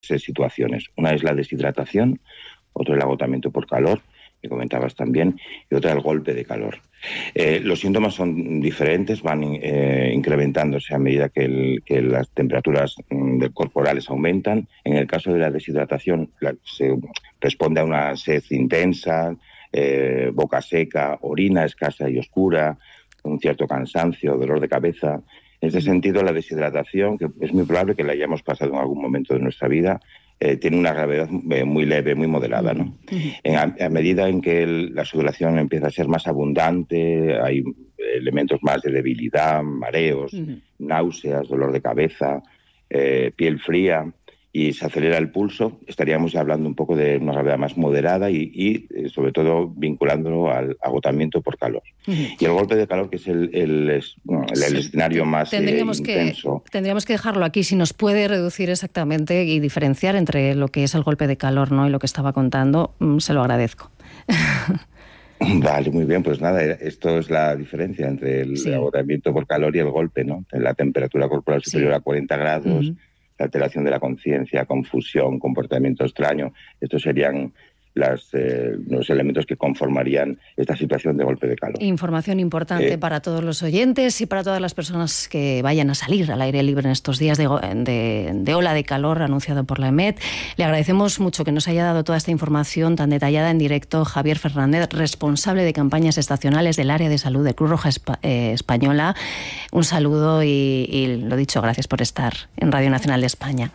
situaciones. Una es la deshidratación, otra el agotamiento por calor, que comentabas también, y otra el golpe de calor. Los síntomas son diferentes, van incrementándose a medida que las temperaturas corporales aumentan. En el caso de la deshidratación se responde a una sed intensa, boca seca, orina escasa y oscura, un cierto cansancio, dolor de cabeza. En ese sentido, la deshidratación, que es muy probable que la hayamos pasado en algún momento de nuestra vida, tiene una gravedad muy leve, muy moderada, ¿no? A medida en que la sudoración empieza a ser más abundante, hay elementos más de debilidad, mareos, náuseas, dolor de cabeza, piel fría, y se acelera el pulso, estaríamos hablando un poco de una gravedad más moderada y sobre todo vinculándolo al agotamiento por calor. Y el golpe de calor, que es el escenario más intenso. Tendríamos que dejarlo aquí. Si nos puede reducir exactamente y diferenciar entre lo que es el golpe de calor, ¿no?, y lo que estaba contando, se lo agradezco. Vale, muy bien, pues nada, esto es la diferencia entre el agotamiento por calor y el golpe, ¿no? La temperatura corporal superior a 40 grados, la alteración de la conciencia, confusión, comportamiento extraño. Estos serían los elementos que conformarían esta situación de golpe de calor. Información importante para todos los oyentes y para todas las personas que vayan a salir al aire libre en estos días de ola de calor anunciado por la EMET. Le agradecemos mucho que nos haya dado toda esta información tan detallada en directo Javier Fernández, responsable de campañas estacionales del área de salud de Cruz Roja Española. Un saludo y lo dicho, gracias por estar en Radio Nacional de España.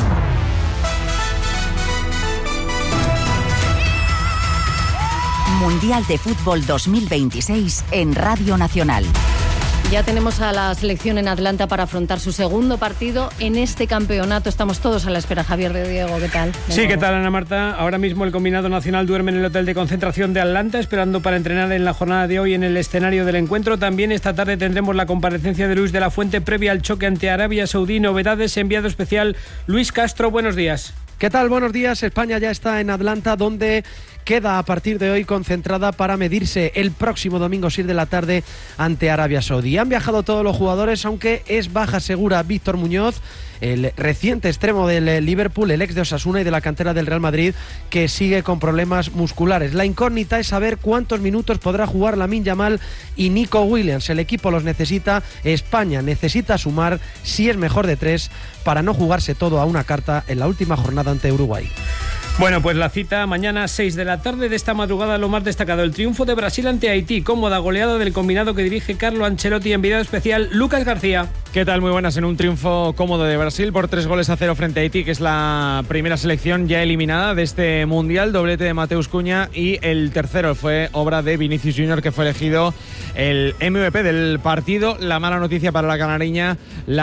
Mundial de Fútbol 2026 en Radio Nacional. Ya tenemos a la selección en Atlanta para afrontar su segundo partido en este campeonato. Estamos todos a la espera. Javier de Diego, ¿qué tal? Sí, ¿qué tal, Ana Marta? Ahora mismo el combinado nacional duerme en el hotel de concentración de Atlanta, esperando para entrenar en la jornada de hoy en el escenario del encuentro. También esta tarde tendremos la comparecencia de Luis de la Fuente previa al choque ante Arabia Saudí. Novedades, enviado especial Luis Castro, buenos días. ¿Qué tal? Buenos días. España ya está en Atlanta, donde queda a partir de hoy concentrada para medirse el próximo domingo 6 de la tarde ante Arabia Saudí. Han viajado todos los jugadores, aunque es baja segura Víctor Muñoz, el reciente extremo del Liverpool, el ex de Osasuna y de la cantera del Real Madrid, que sigue con problemas musculares. La incógnita es saber cuántos minutos podrá jugar Lamine Yamal y Nico Williams. El equipo los necesita, España necesita sumar, si es mejor de 3, para no jugarse todo a una carta en la última jornada ante Uruguay. Bueno, pues la cita mañana 6 de la tarde. De esta madrugada lo más destacado, el triunfo de Brasil ante Haití, cómoda goleada del combinado que dirige Carlo Ancelotti. Enviado especial Lucas García. ¿Qué tal? Muy buenas. En un triunfo cómodo de Brasil por 3-0 frente a Haití, que es la primera selección ya eliminada de este Mundial. Doblete de Mateus Cunha y el tercero fue obra de Vinicius Junior, que fue elegido el MVP del partido. La mala noticia para la canariña,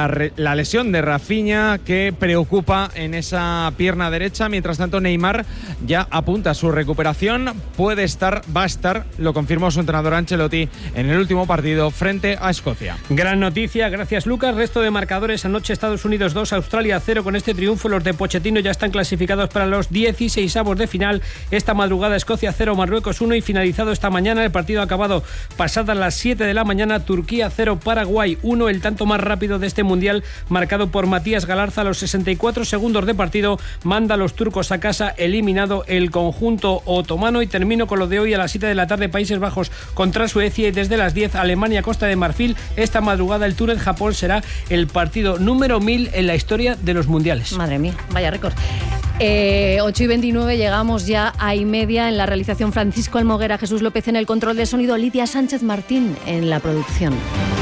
la lesión de Rafinha, que preocupa en esa pierna derecha. Mientras tanto, Neymar ya apunta a su recuperación, va a estar, lo confirmó su entrenador Ancelotti en el último partido frente a Escocia. Gran noticia, gracias Lucas. Resto de marcadores: anoche Estados Unidos 2, Australia 0. Con este triunfo los de Pochettino ya están clasificados para los 16avos de final. Esta madrugada Escocia 0, Marruecos 1, y finalizado esta mañana el partido acabado pasadas las 7 de la mañana, Turquía 0, Paraguay 1, el tanto más rápido de este mundial, marcado por Matías Galarza. A los 64 segundos de partido manda a los turcos a casa, eliminado el conjunto otomano. Y termino con lo de hoy a las 7 de la tarde, Países Bajos contra Suecia, y desde las 10 Alemania, Costa de Marfil. Esta madrugada el Túnez-Japón será el partido número 1000 en la historia de los mundiales. Madre mía, vaya récord. 8:29, llegamos ya a y media. En la realización Francisco Almoguera, Jesús López en el control de sonido, Lidia Sánchez Martín en la producción.